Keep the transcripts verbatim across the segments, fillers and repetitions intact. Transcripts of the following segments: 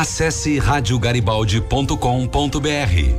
Acesse rádio garibaldi ponto com ponto br.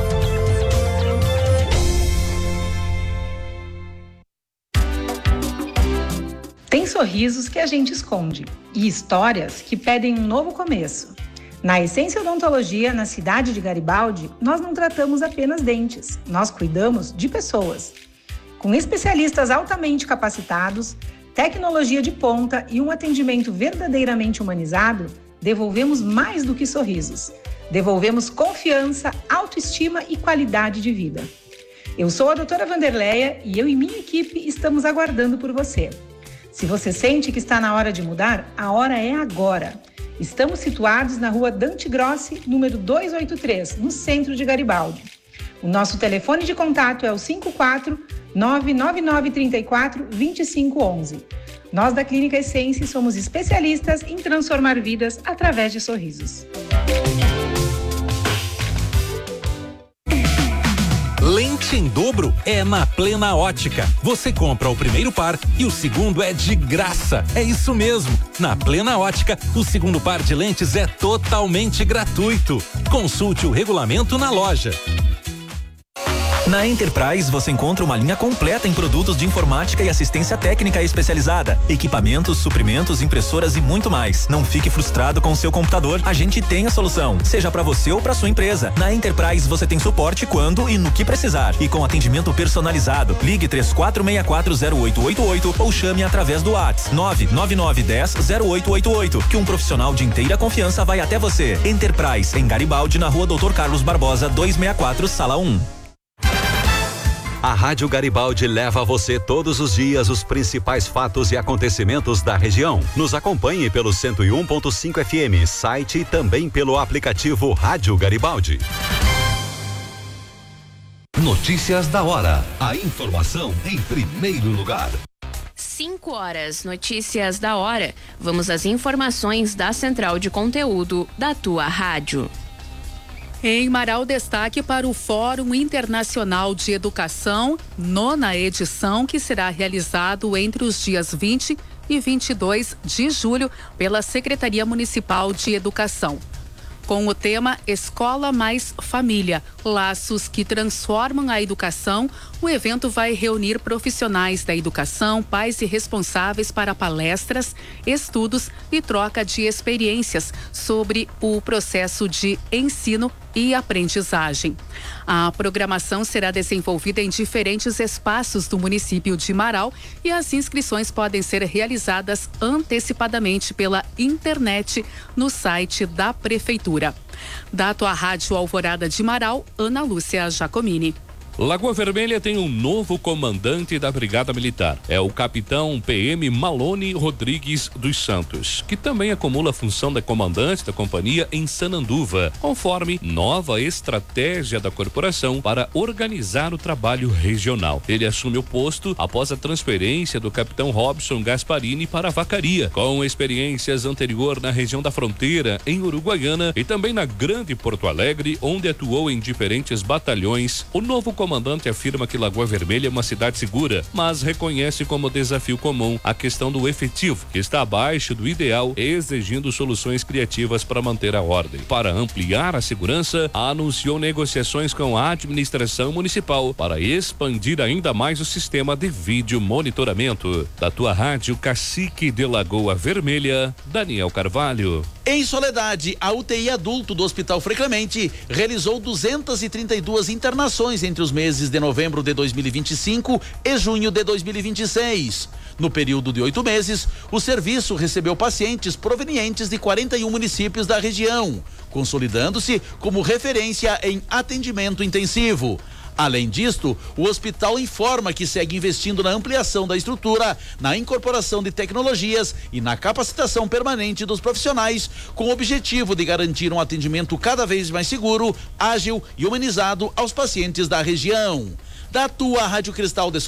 Tem sorrisos que a gente esconde e histórias que pedem um novo começo. Na Essência Odontologia, na cidade de Garibaldi, nós não tratamos apenas dentes, nós cuidamos de pessoas. Com especialistas altamente capacitados, tecnologia de ponta e um atendimento verdadeiramente humanizado, devolvemos mais do que sorrisos. Devolvemos confiança, autoestima e qualidade de vida. Eu sou a doutora Vanderleia e eu e minha equipe estamos aguardando por você. Se você sente que está na hora de mudar, a hora é agora. Estamos situados na rua Dante Grossi, número duzentos e oitenta e três, no centro de Garibaldi. O nosso telefone de contato é o cinco quatro nove nove nove três quatro dois cinco um um. Nós da Clínica Essência somos especialistas em transformar vidas através de sorrisos. Lente em dobro é na Plena Ótica. Você compra o primeiro par e o segundo é de graça. É isso mesmo. Na Plena Ótica, o segundo par de lentes é totalmente gratuito. Consulte o regulamento na loja. Na Enterprise você encontra uma linha completa em produtos de informática e assistência técnica especializada, equipamentos, suprimentos, impressoras e muito mais. Não fique frustrado com o seu computador, a gente tem a solução, seja para você ou para sua empresa. Na Enterprise você tem suporte quando e no que precisar e com atendimento personalizado. Ligue três quatro seis quatro zero oito oito oito ou chame através do WhatsApp nove nove nove um zero zero oito oito oito, que um profissional de inteira confiança vai até você. Enterprise, em Garibaldi, na rua doutor Carlos Barbosa, duzentos e sessenta e quatro, sala um. A Rádio Garibaldi leva a você todos os dias os principais fatos e acontecimentos da região. Nos acompanhe pelo cento e um ponto cinco F M, site e também pelo aplicativo Rádio Garibaldi. Notícias da hora. A informação em primeiro lugar. cinco horas, notícias da hora. Vamos às informações da Central de Conteúdo da tua rádio. Em Marau, destaque para o Fórum Internacional de Educação, nona edição, que será realizado entre os dias vinte e vinte e dois de julho pela Secretaria Municipal de Educação. Com o tema Escola mais Família, laços que transformam a educação, o evento vai reunir profissionais da educação, pais e responsáveis para palestras, estudos e troca de experiências sobre o processo de ensino e aprendizagem. A programação será desenvolvida em diferentes espaços do município de Marau e as inscrições podem ser realizadas antecipadamente pela internet no site da Prefeitura. Da tua rádio Alvorada de Marau, Ana Lúcia Jacomini. Lagoa Vermelha tem um novo comandante da Brigada Militar. É o capitão P M Malone Rodrigues dos Santos, que também acumula a função de comandante da companhia em Sananduva, conforme nova estratégia da corporação para organizar o trabalho regional. Ele assume o posto após a transferência do capitão Robson Gasparini para a Vacaria, com experiências anterior na região da fronteira, em Uruguaiana e também na Grande Porto Alegre, onde atuou em diferentes batalhões. O novo comandante O comandante afirma que Lagoa Vermelha é uma cidade segura, mas reconhece como desafio comum a questão do efetivo, que está abaixo do ideal, exigindo soluções criativas para manter a ordem. Para ampliar a segurança, anunciou negociações com a administração municipal para expandir ainda mais o sistema de vídeo monitoramento. Da tua rádio Cacique de Lagoa Vermelha, Daniel Carvalho. Em Soledade, a U T I adulto do Hospital Frei Clemente realizou duzentas e trinta e duas internações entre os meses de novembro de dois mil e vinte e cinco e junho de dois mil e vinte e seis. No período de oito meses, o serviço recebeu pacientes provenientes de quarenta e um municípios da região, consolidando-se como referência em atendimento intensivo. Além disto, o hospital informa que segue investindo na ampliação da estrutura, na incorporação de tecnologias e na capacitação permanente dos profissionais, com o objetivo de garantir um atendimento cada vez mais seguro, ágil e humanizado aos pacientes da região. Da tua Rádio Cristal de